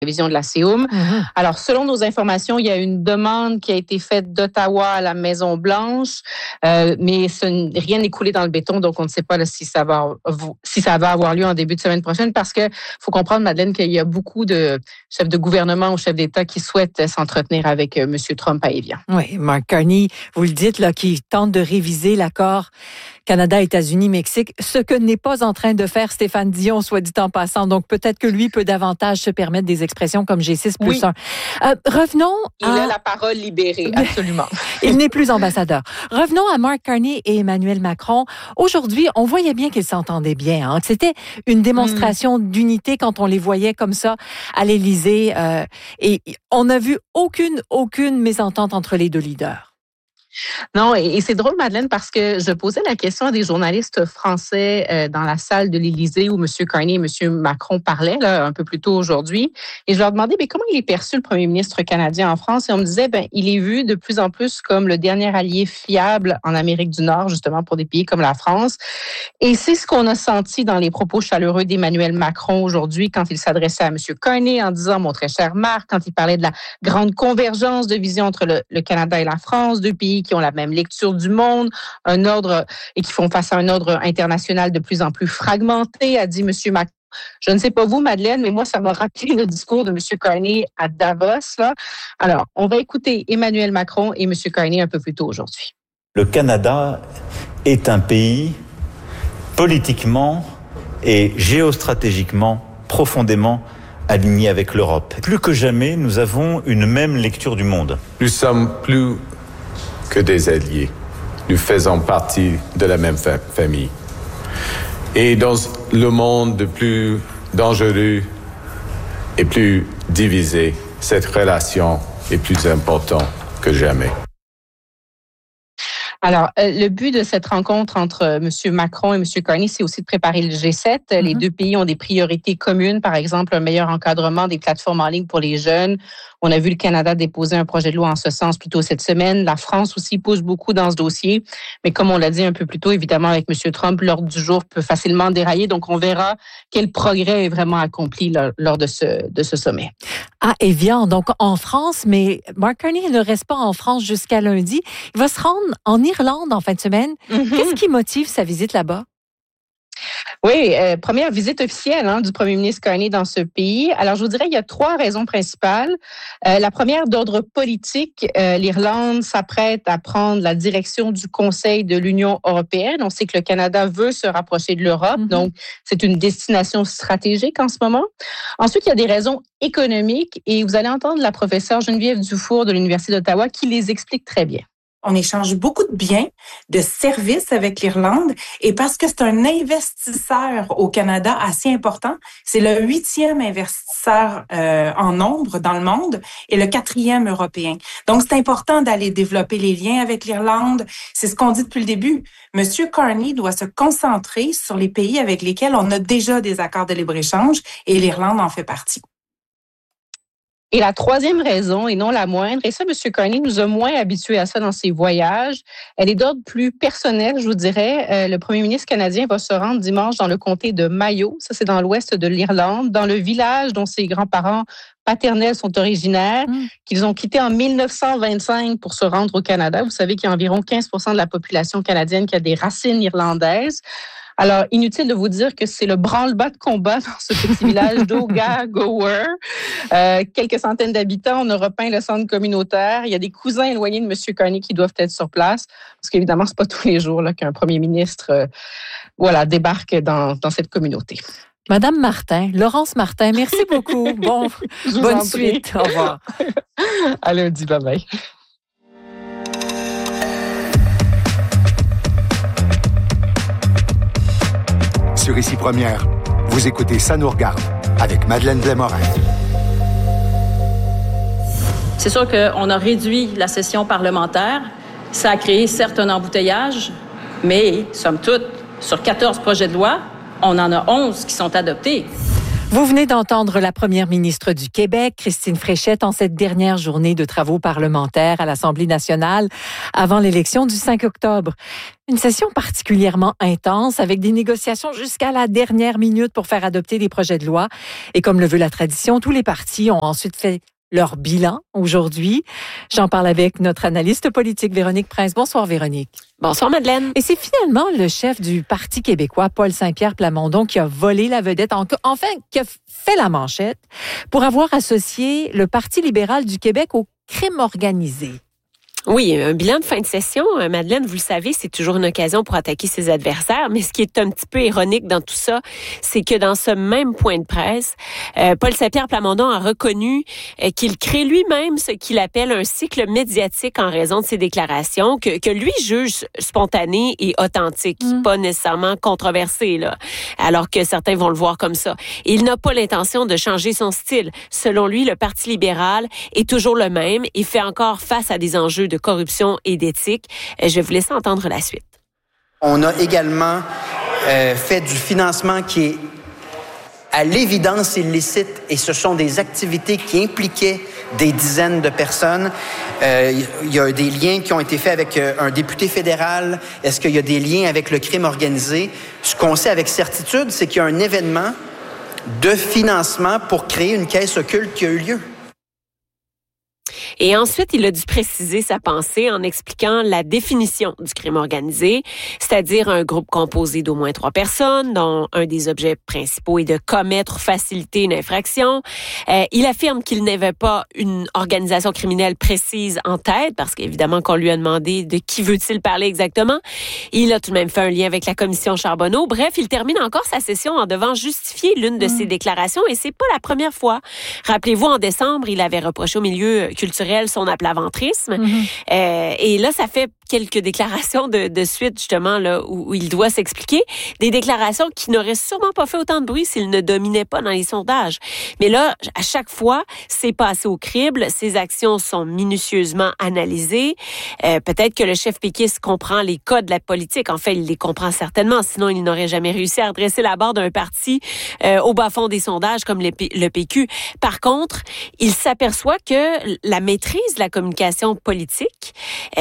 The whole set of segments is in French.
révision de la CEUM. Alors, selon nos informations, il y a une demande qui a été faite d'Ottawa à la Maison-Blanche, mais rien n'est coulé dans le béton, donc on ne sait pas là, si ça va avoir lieu en début de semaine prochaine, parce que faut comprendre, Madeleine, qu'il y a beaucoup de chefs de gouvernement ou chefs d'État qui souhaitent s'entretenir avec M. Trump à Évian. Oui, Mark Carney, vous le dites, là, qui tente de réviser l'accord Canada, États-Unis, Mexique, ce que n'est pas en train de faire Stéphane Dion, soit dit en passant. Donc, peut-être que lui peut davantage se permettre des expressions comme G6+1. Revenons Il a la parole libérée, absolument. Il n'est plus ambassadeur. Revenons à Mark Carney et Emmanuel Macron. Aujourd'hui, on voyait bien qu'ils s'entendaient bien. Hein? C'était une démonstration d'unité quand on les voyait comme ça à l'Élysée. Et on n'a vu aucune mésentente entre les deux leaders. Non, et c'est drôle, Madeleine, parce que je posais la question à des journalistes français dans la salle de l'Élysée où M. Carney et M. Macron parlaient là, un peu plus tôt aujourd'hui. Et je leur demandais comment il est perçu, le premier ministre canadien en France. Et on me disait, il est vu de plus en plus comme le dernier allié fiable en Amérique du Nord, justement pour des pays comme la France. Et c'est ce qu'on a senti dans les propos chaleureux d'Emmanuel Macron aujourd'hui quand il s'adressait à M. Carney en disant, mon très cher Marc, quand il parlait de la grande convergence de vision entre le Canada et la France, deux pays qui ont la même lecture du monde, un ordre et qui font face à un ordre international de plus en plus fragmenté, a dit M. Macron. Je ne sais pas vous, Madeleine, mais moi, ça m'a rappelé le discours de M. Carney à Davos. Là. Alors, on va écouter Emmanuel Macron et M. Carney un peu plus tôt aujourd'hui. Le Canada est un pays politiquement et géostratégiquement profondément aligné avec l'Europe. Plus que jamais, nous avons une même lecture du monde. Nous sommes plus que des alliés. Nous faisons partie de la même famille. Et dans le monde de plus dangereux et plus divisé, cette relation est plus importante que jamais. Alors, le but de cette rencontre entre M. Macron et M. Carney, c'est aussi de préparer le G7. Les deux pays ont des priorités communes, par exemple, un meilleur encadrement des plateformes en ligne pour les jeunes. On a vu le Canada déposer un projet de loi en ce sens plus tôt cette semaine. La France aussi pousse beaucoup dans ce dossier. Mais comme on l'a dit un peu plus tôt, évidemment, avec M. Trump, l'ordre du jour peut facilement dérailler. Donc, on verra quel progrès est vraiment accompli lors de ce sommet. Ah, Évian, donc en France, mais Mark Carney ne reste pas en France jusqu'à lundi. Il va se rendre en Irlande en fin de semaine. Qu'est-ce qui motive sa visite là-bas? Oui, première visite officielle du premier ministre Carney dans ce pays. Alors, je vous dirais, il y a 3 raisons principales. La première, d'ordre politique, l'Irlande s'apprête à prendre la direction du Conseil de l'Union européenne. On sait que le Canada veut se rapprocher de l'Europe, donc c'est une destination stratégique en ce moment. Ensuite, il y a des raisons économiques et vous allez entendre la professeure Geneviève Dufour de l'Université d'Ottawa qui les explique très bien. On échange beaucoup de biens, de services avec l'Irlande et parce que c'est un investisseur au Canada assez important, c'est le 8e investisseur en nombre dans le monde et le 4e européen. Donc, c'est important d'aller développer les liens avec l'Irlande. C'est ce qu'on dit depuis le début. Monsieur Carney doit se concentrer sur les pays avec lesquels on a déjà des accords de libre-échange et l'Irlande en fait partie. Et la 3e raison, et non la moindre, et ça, M. Carney nous a moins habitués à ça dans ses voyages, elle est d'ordre plus personnel, je vous dirais. Le premier ministre canadien va se rendre dimanche dans le comté de Mayo, ça c'est dans l'ouest de l'Irlande, dans le village dont ses grands-parents paternels sont originaires, qu'ils ont quitté en 1925 pour se rendre au Canada. Vous savez qu'il y a environ 15% de la population canadienne qui a des racines irlandaises. Alors, inutile de vous dire que c'est le branle-bas de combat dans ce petit village d'Oga-Gower. Quelques centaines d'habitants, on a repeint le centre communautaire. Il y a des cousins éloignés de M. Carney qui doivent être sur place, parce qu'évidemment, c'est pas tous les jours là, qu'un premier ministre débarque dans cette communauté. Madame Martin, Laurence Martin, merci beaucoup. Bonne suite. Au revoir. À lundi, bye-bye. Sur Ici Première, vous écoutez Ça nous regarde avec Madeleine Blais-Morin. C'est sûr qu'on a réduit la session parlementaire. Ça a créé certes un embouteillage, mais somme toute, sur 14 projets de loi, on en a 11 qui sont adoptés. Vous venez d'entendre la première ministre du Québec, Christine Fréchette, en cette dernière journée de travaux parlementaires à l'Assemblée nationale avant l'élection du 5 octobre. Une session particulièrement intense avec des négociations jusqu'à la dernière minute pour faire adopter des projets de loi. Et comme le veut la tradition, tous les partis ont ensuite fait leur bilan aujourd'hui. J'en parle avec notre analyste politique Véronique Prince. Bonsoir Véronique. Bonsoir Madeleine. Et c'est finalement le chef du Parti québécois, Paul Saint-Pierre Plamondon, qui a volé la vedette, enfin qui a fait la manchette pour avoir associé le Parti libéral du Québec au crime organisé. Oui, un bilan de fin de session, Madeleine, vous le savez, c'est toujours une occasion pour attaquer ses adversaires. Mais ce qui est un petit peu ironique dans tout ça, c'est que dans ce même point de presse, Paul Saint-Pierre Plamondon a reconnu qu'il crée lui-même ce qu'il appelle un cycle médiatique en raison de ses déclarations, que lui juge spontanées et authentiques, pas nécessairement controversées, là, alors que certains vont le voir comme ça. Et il n'a pas l'intention de changer son style. Selon lui, le Parti libéral est toujours le même et fait encore face à des enjeux de corruption et d'éthique. Je vais vous laisser entendre la suite. On a également fait du financement qui est à l'évidence illicite et ce sont des activités qui impliquaient des dizaines de personnes. Il y a des liens qui ont été faits avec un député fédéral. Est-ce qu'il y a des liens avec le crime organisé? Ce qu'on sait avec certitude, c'est qu'il y a un événement de financement pour créer une caisse occulte qui a eu lieu. Et ensuite, il a dû préciser sa pensée en expliquant la définition du crime organisé, c'est-à-dire un groupe composé d'au moins 3 personnes, dont un des objets principaux est de commettre ou faciliter une infraction. Il affirme qu'il n'avait pas une organisation criminelle précise en tête, parce qu'évidemment qu'on lui a demandé de qui veut-il parler exactement. Il a tout de même fait un lien avec la commission Charbonneau. Bref, il termine encore sa session en devant justifier l'une de ses déclarations, et c'est pas la première fois. Rappelez-vous, en décembre, il avait reproché au milieu culturel son aplaventrisme. Et là, ça fait quelques déclarations de suite, justement, là, où il doit s'expliquer. Des déclarations qui n'auraient sûrement pas fait autant de bruit s'il ne dominait pas dans les sondages. Mais là, à chaque fois, c'est passé au crible. Ses actions sont minutieusement analysées. Peut-être que le chef péquiste comprend les codes de la politique. En fait, il les comprend certainement. Sinon, il n'aurait jamais réussi à redresser la barre d'un parti au bas-fond des sondages comme le PQ. Par contre, il s'aperçoit que la maîtrise de la communication politique,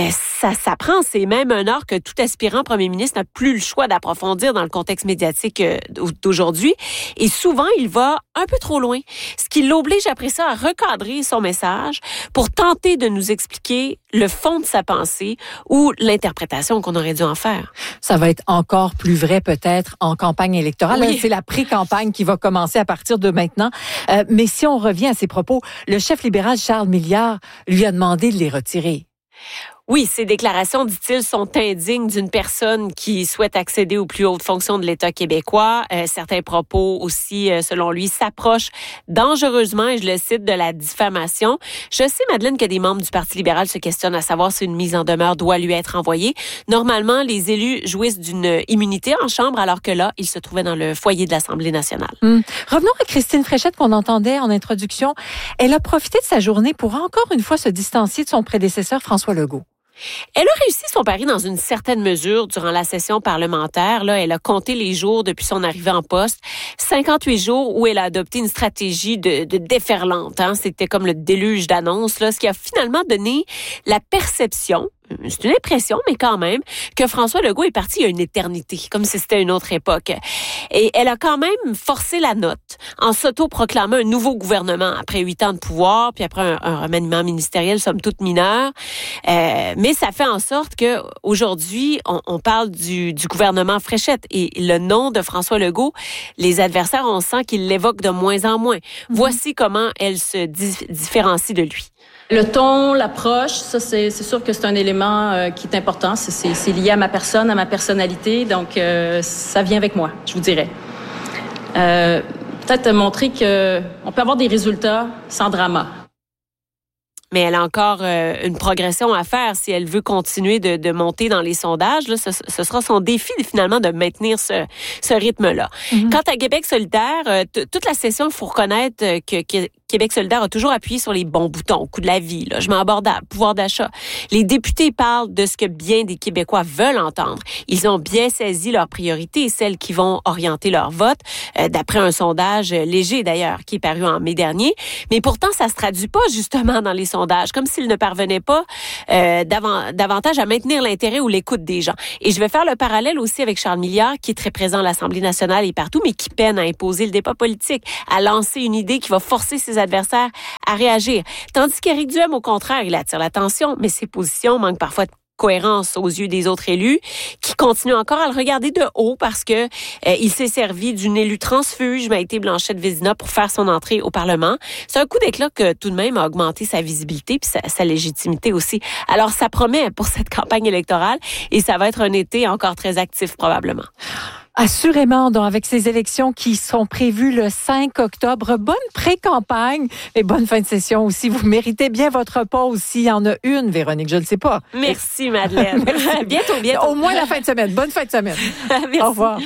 ça s'apprend. C'est même un art que tout aspirant premier ministre n'a plus le choix d'approfondir dans le contexte médiatique d'aujourd'hui. Et souvent, il va un peu trop loin, ce qui l'oblige après ça à recadrer son message pour tenter de nous expliquer le fond de sa pensée ou l'interprétation qu'on aurait dû en faire. Ça va être encore plus vrai peut-être en campagne électorale. Oui. C'est la pré-campagne qui va commencer à partir de maintenant. Mais si on revient à ses propos, le chef libéral Charles Milliard lui a demandé de les retirer. Oui, ces déclarations, dit-il, sont indignes d'une personne qui souhaite accéder aux plus hautes fonctions de l'État québécois. Certains propos aussi, selon lui, s'approchent dangereusement, et je le cite, de la diffamation. Je sais, Madeleine, que des membres du Parti libéral se questionnent à savoir si une mise en demeure doit lui être envoyée. Normalement, les élus jouissent d'une immunité en chambre, alors que là, ils se trouvaient dans le foyer de l'Assemblée nationale. Revenons à Christine Fréchette qu'on entendait en introduction. Elle a profité de sa journée pour encore une fois se distancier de son prédécesseur François Legault. Elle a réussi son pari dans une certaine mesure durant la session parlementaire. Là, elle a compté les jours depuis son arrivée en poste. 58 jours où elle a adopté une stratégie de déferlante. C'était comme le déluge d'annonces, là, ce qui a finalement donné la perception, c'est une impression, mais quand même, que François Legault est parti il y a une éternité, comme si c'était une autre époque. Et elle a quand même forcé la note en s'auto-proclamant un nouveau gouvernement après 8 ans de pouvoir, puis après un remaniement ministériel, somme toute mineur. Mais ça fait en sorte que aujourd'hui, on parle du gouvernement Fréchette. Et le nom de François Legault, les adversaires, on sent qu'ils l'évoquent de moins en moins. Voici comment elle se différencie de lui. Le ton, l'approche, ça c'est sûr que c'est un élément qui est important. C'est lié à ma personne, à ma personnalité, donc ça vient avec moi, je vous dirais. Peut-être montrer qu'on peut avoir des résultats sans drama. Mais elle a encore une progression à faire si elle veut continuer de monter dans les sondages. Là, ce sera son défi finalement de maintenir ce rythme-là. Quant à Québec solidaire, toute la session, il faut reconnaître Québec solidaire a toujours appuyé sur les bons boutons, coût de la vie, logement abordable, pouvoir d'achat. Les députés parlent de ce que bien des Québécois veulent entendre. Ils ont bien saisi leurs priorités et celles qui vont orienter leur vote, d'après un sondage léger d'ailleurs, qui est paru en mai dernier. Mais pourtant, ça se traduit pas justement dans les sondages, comme s'ils ne parvenaient pas davantage à maintenir l'intérêt ou l'écoute des gens. Et je vais faire le parallèle aussi avec Charles Milliard, qui est très présent à l'Assemblée nationale et partout, mais qui peine à imposer le débat politique, à lancer une idée qui va forcer ses adversaires à réagir. Tandis qu'Éric Duhem, au contraire, il attire l'attention, mais ses positions manquent parfois de cohérence aux yeux des autres élus, qui continuent encore à le regarder de haut parce que il s'est servi d'une élue transfuge, Maïté Blanchette-Vézina, pour faire son entrée au Parlement. C'est un coup d'éclat que tout de même a augmenté sa visibilité puis sa légitimité aussi. Alors, ça promet pour cette campagne électorale et ça va être un été encore très actif probablement. Assurément, donc, avec ces élections qui sont prévues le 5 octobre. Bonne pré-campagne et bonne fin de session aussi. Vous méritez bien votre pause s'il y en a une, Véronique, je ne sais pas. Merci, Madeleine. Merci. Bientôt. Au moins la fin de semaine. Bonne fin de semaine. Merci. Au revoir.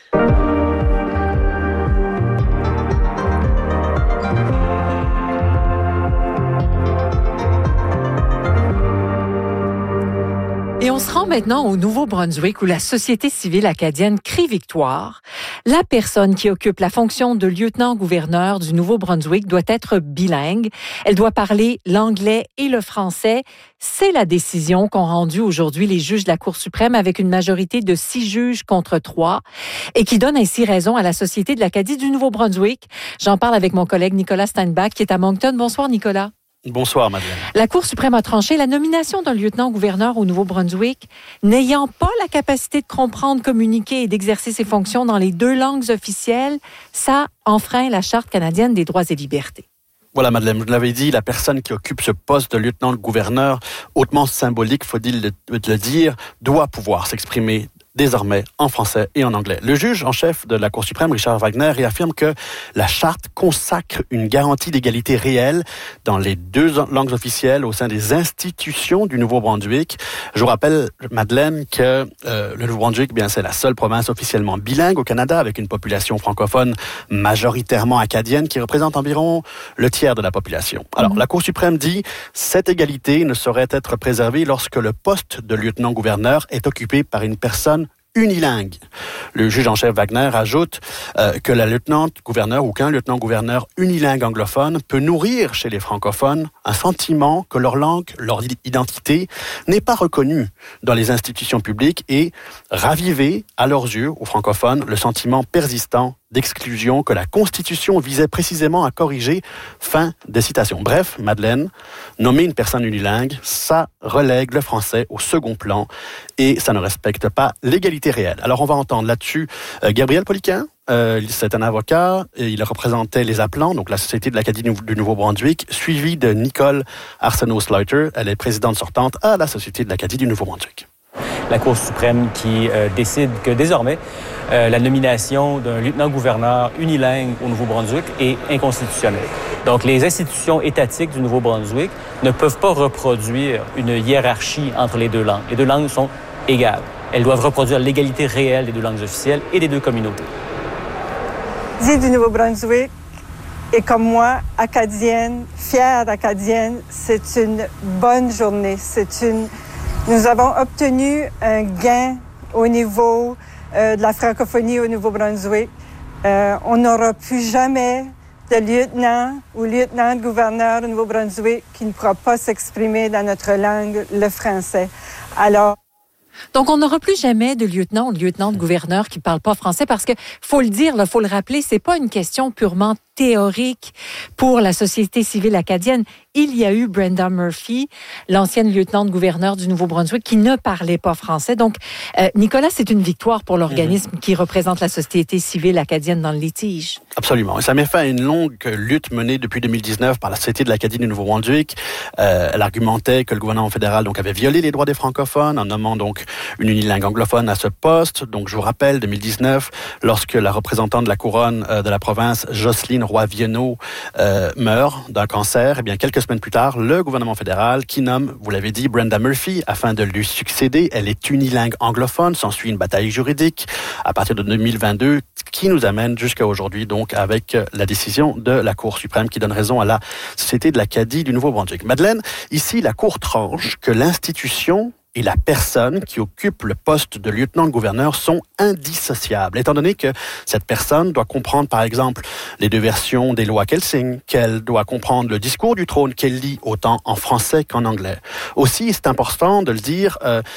Et on se rend maintenant au Nouveau-Brunswick où la société civile acadienne crie victoire. La personne qui occupe la fonction de lieutenant-gouverneur du Nouveau-Brunswick doit être bilingue. Elle doit parler l'anglais et le français. C'est la décision qu'ont rendue aujourd'hui les juges de la Cour suprême avec une majorité de 6 juges contre 3 et qui donne ainsi raison à la Société de l'Acadie du Nouveau-Brunswick. J'en parle avec mon collègue Nicolas Steinbach qui est à Moncton. Bonsoir Nicolas. Bonsoir, Madeleine. La Cour suprême a tranché la nomination d'un lieutenant-gouverneur au Nouveau-Brunswick n'ayant pas la capacité de comprendre, communiquer et d'exercer ses fonctions dans les 2 langues officielles. Ça enfreint la Charte canadienne des droits et libertés. Voilà, Madeleine, vous l'avez dit, la personne qui occupe ce poste de lieutenant-gouverneur, hautement symbolique, faut-il le dire, doit pouvoir s'exprimer désormais en français et en anglais. Le juge en chef de la Cour suprême, Richard Wagner, réaffirme que la Charte consacre une garantie d'égalité réelle dans les 2 langues officielles au sein des institutions du Nouveau-Brunswick. Je vous rappelle, Madeleine, que le Nouveau-Brunswick, bien, c'est la seule province officiellement bilingue au Canada, avec une population francophone majoritairement acadienne qui représente environ le tiers de la population. Alors, la Cour suprême dit cette égalité ne saurait être préservée lorsque le poste de lieutenant-gouverneur est occupé par une personne unilingue. Le juge en chef Wagner ajoute que la lieutenant-gouverneur ou qu'un lieutenant-gouverneur unilingue anglophone peut nourrir chez les francophones un sentiment que leur langue, leur identité n'est pas reconnue dans les institutions publiques et raviver à leurs yeux, aux francophones, le sentiment persistant d'exclusion que la Constitution visait précisément à corriger. Fin des citations. Bref, Madeleine, nommer une personne unilingue, ça relègue le français au second plan et ça ne respecte pas l'égalité réelle. Alors, on va entendre là-dessus Gabriel Poliquin. C'est un avocat et il représentait les appelants, donc la Société de l'Acadie du Nouveau-Brunswick, suivi de Nicole Arsenault-Slaughter. Elle est présidente sortante à la Société de l'Acadie du Nouveau-Brunswick. La Cour suprême qui décide que désormais, la nomination d'un lieutenant-gouverneur unilingue au Nouveau-Brunswick est inconstitutionnelle. Donc, les institutions étatiques du Nouveau-Brunswick ne peuvent pas reproduire une hiérarchie entre les 2 langues. Les 2 langues sont égales. Elles doivent reproduire l'égalité réelle des 2 langues officielles et des 2 communautés. Du Nouveau-Brunswick et comme moi, acadienne, fière d'acadienne, c'est une bonne journée. Nous avons obtenu un gain au niveau de la francophonie au Nouveau-Brunswick. On n'aura plus jamais de lieutenant ou lieutenant-gouverneur au Nouveau-Brunswick qui ne pourra pas s'exprimer dans notre langue, le français. Alors, donc, on n'aura plus jamais de lieutenant ou de lieutenant-gouverneur qui ne parle pas français parce que, faut le dire, il faut le rappeler, c'est pas une question purement théorique pour la société civile acadienne. Il y a eu Brenda Murphy, l'ancienne lieutenant-gouverneur du Nouveau-Brunswick, qui ne parlait pas français. Donc, Nicolas, c'est une victoire pour l'organisme qui représente la société civile acadienne dans le litige. Absolument. Et ça met fin à une longue lutte menée depuis 2019 par la Société de l'Acadie du Nouveau-Brunswick. Elle argumentait que le gouvernement fédéral avait violé les droits des francophones en nommant donc une unilingue anglophone à ce poste. Donc, je vous rappelle, 2019, lorsque la représentante de la couronne de la province, Jocelyne Roy-Vienneau, meurt d'un cancer, eh bien, quelques semaines plus tard, le gouvernement fédéral qui nomme, vous l'avez dit, Brenda Murphy afin de lui succéder. Elle est unilingue anglophone. S'ensuit une bataille juridique à partir de 2022 qui nous amène jusqu'à aujourd'hui, donc, avec la décision de la Cour suprême qui donne raison à la Société de l'Acadie du Nouveau-Brunswick. Madeleine, ici, la Cour tranche que l'institution et la personne qui occupe le poste de lieutenant-gouverneur sont indissociables, étant donné que cette personne doit comprendre, par exemple, les deux versions des lois qu'elle signe, qu'elle doit comprendre le discours du trône qu'elle lit autant en français qu'en anglais. Aussi, c'est important de le dire,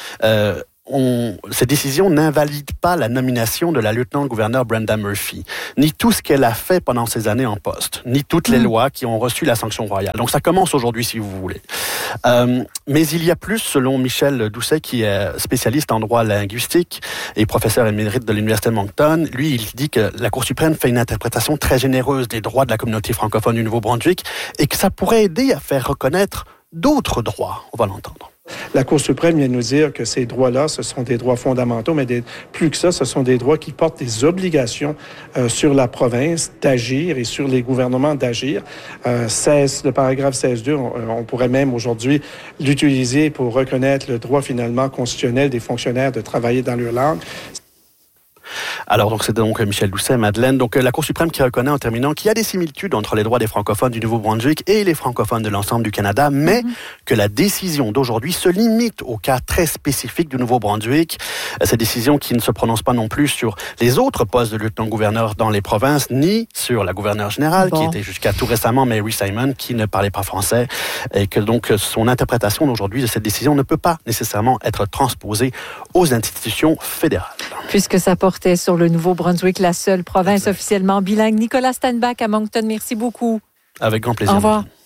cette décision n'invalide pas la nomination de la lieutenant-gouverneur Brenda Murphy, ni tout ce qu'elle a fait pendant ces années en poste, ni toutes les lois qui ont reçu la sanction royale. Donc ça commence aujourd'hui, si vous voulez. Mais il y a plus, selon Michel Doucet, qui est spécialiste en droit linguistique et professeur émérite de l'Université de Moncton. Lui, il dit que la Cour suprême fait une interprétation très généreuse des droits de la communauté francophone du Nouveau-Brunswick et que ça pourrait aider à faire reconnaître d'autres droits. On va l'entendre. La Cour suprême vient nous dire que ces droits-là, ce sont des droits fondamentaux, mais plus que ça, ce sont des droits qui portent des obligations sur la province d'agir et sur les gouvernements d'agir. Le paragraphe 16.2, on pourrait même aujourd'hui l'utiliser pour reconnaître le droit finalement constitutionnel des fonctionnaires de travailler dans leur langue. Alors, donc, c'est donc Michel Doucet, Madeleine. Donc, la Cour suprême qui reconnaît, en terminant, qu'il y a des similitudes entre les droits des francophones du Nouveau-Brunswick et les francophones de l'ensemble du Canada, mais que la décision d'aujourd'hui se limite au cas très spécifique du Nouveau-Brunswick. Cette décision qui ne se prononce pas non plus sur les autres postes de lieutenant-gouverneur dans les provinces, ni sur la gouverneure générale, qui était jusqu'à tout récemment Mary Simon, qui ne parlait pas français, et que donc son interprétation d'aujourd'hui de cette décision ne peut pas nécessairement être transposée aux institutions fédérales. Puisque ça portait sur le Nouveau-Brunswick, la seule province officiellement bilingue. Nicolas Stanback à Moncton, merci beaucoup. Avec grand plaisir. Au revoir.